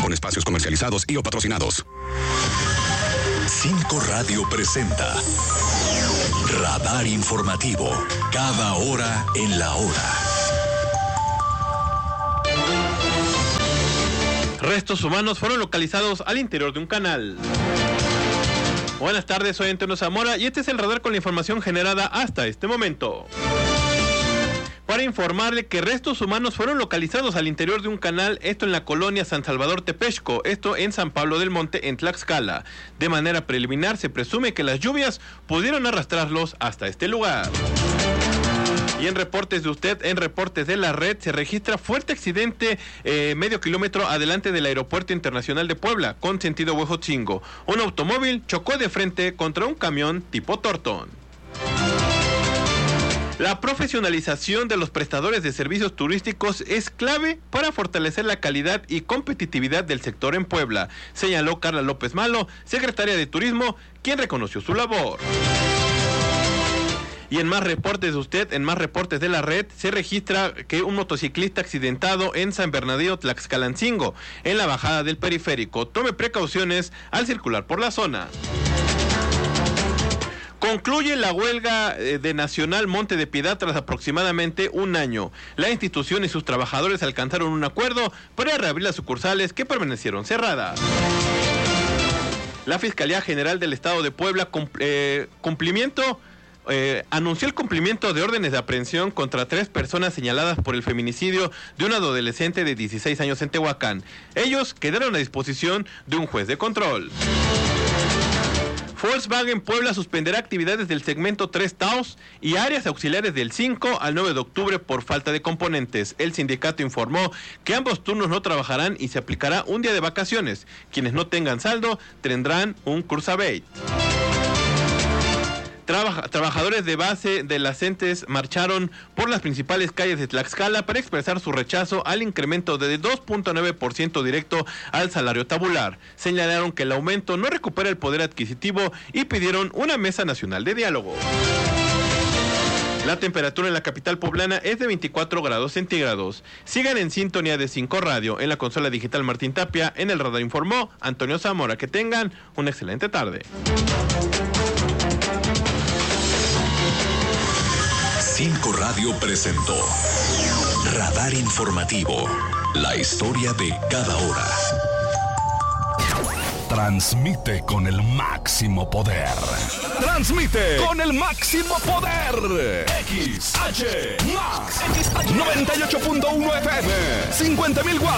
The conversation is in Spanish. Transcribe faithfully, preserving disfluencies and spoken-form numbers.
con espacios comercializados y o patrocinados. Cinco Radio presenta Radar Informativo, cada hora en la hora. Restos humanos fueron localizados al interior de un canal. Buenas tardes, soy Antonio Zamora y este es el radar con la información generada hasta este momento. Para informarle que restos humanos fueron localizados al interior de un canal, esto en la colonia San Salvador Tepexco, esto en San Pablo del Monte, en Tlaxcala. De manera preliminar se presume que las lluvias pudieron arrastrarlos hasta este lugar. Y en reportes de usted, en reportes de la red, se registra fuerte accidente eh, medio kilómetro adelante del Aeropuerto Internacional de Puebla, con sentido Huejotzingo. Un automóvil chocó de frente contra un camión tipo Tortón. La profesionalización de los prestadores de servicios turísticos es clave para fortalecer la calidad y competitividad del sector en Puebla, señaló Carla López Malo, secretaria de Turismo, quien reconoció su labor. Y en más reportes de usted, en más reportes de la red, se registra que un motociclista accidentado en San Bernardino Tlaxcalancingo, en la bajada del periférico. Tome precauciones al circular por la zona. Concluye la huelga de Nacional Monte de Piedad tras aproximadamente un año. La institución y sus trabajadores alcanzaron un acuerdo para reabrir las sucursales que permanecieron cerradas. La Fiscalía General del Estado de Puebla cumpl- eh, cumplimiento eh, anunció el cumplimiento de órdenes de aprehensión contra tres personas señaladas por el feminicidio de un adolescente de dieciséis años en Tehuacán. Ellos quedaron a disposición de un juez de control. Volkswagen Puebla suspenderá actividades del segmento tres Taos y áreas auxiliares del cinco al nueve de octubre por falta de componentes. El sindicato informó que ambos turnos no trabajarán y se aplicará un día de vacaciones. Quienes no tengan saldo tendrán un Cruisabate. Trabaja, trabajadores de base de las entes marcharon por las principales calles de Tlaxcala para expresar su rechazo al incremento de dos punto nueve por ciento directo al salario tabular. Señalaron que el aumento no recupera el poder adquisitivo y pidieron una mesa nacional de diálogo. La temperatura en la capital poblana es de veinticuatro grados centígrados. Sigan en sintonía de cinco Radio, en la consola digital Martín Tapia, en el radar informó Antonio Zamora. Que tengan una excelente tarde. Cinco Radio presentó Radar Informativo, la historia de cada hora. Transmite con el máximo poder. Transmite con el máximo poder. X H Max noventa y ocho punto uno F M, cincuenta mil watts.